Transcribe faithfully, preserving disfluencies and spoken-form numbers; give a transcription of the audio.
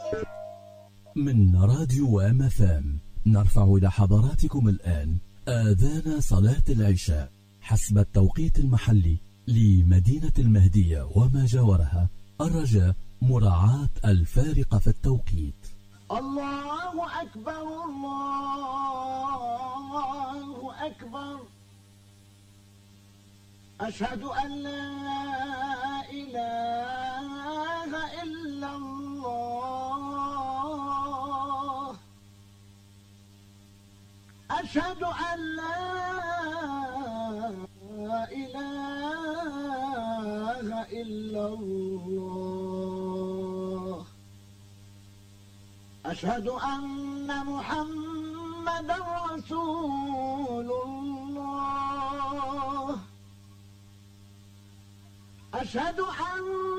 من راديو أم اف ام نرفع إلى حضراتكم الآن آذان صلاة العشاء حسب التوقيت المحلي لمدينة المهدية وما جاورها، الرجاء مراعاة الفارق في التوقيت. الله أكبر الله أكبر، أشهد أن لا إله إلا الله، أشهد أن لا إله إلا الله، أشهد أن محمدا رسول الله، أشهد أن